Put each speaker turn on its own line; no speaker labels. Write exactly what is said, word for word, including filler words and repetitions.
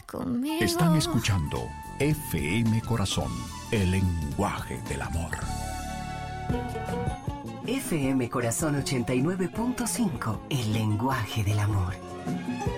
conmigo.
Están escuchando F M Corazón, el lenguaje del amor.
F M Corazón ochenta y nueve punto cinco, el lenguaje del amor.